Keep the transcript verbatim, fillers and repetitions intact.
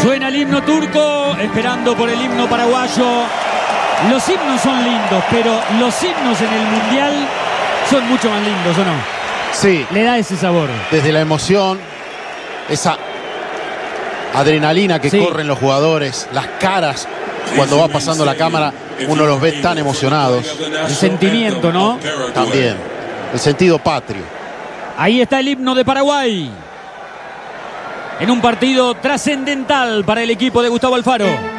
Suena el himno turco, esperando por el himno paraguayo. Los himnos son lindos, pero los himnos en el Mundial son mucho más lindos, ¿o no? Sí. Le da ese sabor. Desde la emoción, esa adrenalina que Sí. corren los jugadores, las caras cuando va pasando la cámara, uno los ve tan emocionados. El sentimiento, ¿no? También, el sentido patrio. Ahí está el himno de Paraguay. En un partido trascendental para el equipo de Gustavo Alfaro.